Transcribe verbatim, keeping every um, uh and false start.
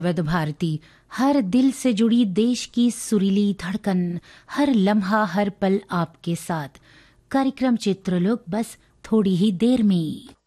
विविध भारती, हर दिल से जुड़ी देश की सुरीली धड़कन, हर लम्हा हर पल आपके साथ। कार्यक्रम चित्रलोक बस थोड़ी ही देर में।